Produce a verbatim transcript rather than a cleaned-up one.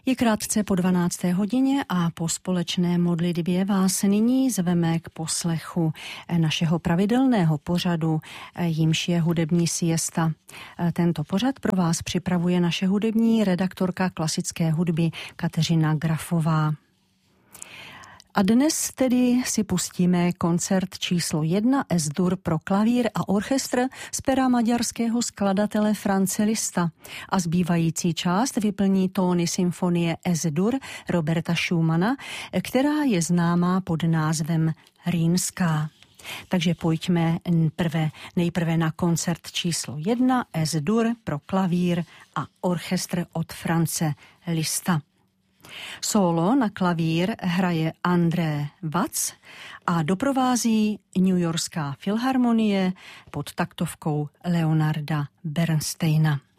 Je krátce po dvanácté hodině a po společné modlitbě vás nyní zveme k poslechu našeho pravidelného pořadu, jímž je hudební siesta. Tento pořad pro vás připravuje naše hudební redaktorka klasické hudby Kateřina Grafová. A dnes tedy si pustíme koncert číslo jedna Es-dur pro klavír a orchestr z pera maďarského skladatele France Liszta a zbývající část vyplní tóny symfonie Es-dur Roberta Schumana, která je známá pod názvem Rýnská. Takže pojďme prvé, nejprve na koncert číslo jedna Es-dur pro klavír a orchestr od France Liszta. Solo na klavír hraje André Watz a doprovází Newyorská filharmonie pod taktovkou Leonarda Bernsteina.